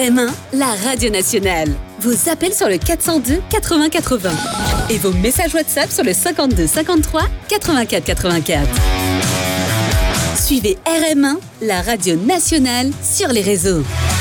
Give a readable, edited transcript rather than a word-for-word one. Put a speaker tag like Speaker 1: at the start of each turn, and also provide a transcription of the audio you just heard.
Speaker 1: RM1, la radio nationale. Vos appels sur le 402 80 80 et vos messages WhatsApp sur le 52 53 84 84. Suivez RM1, la radio nationale, sur les réseaux.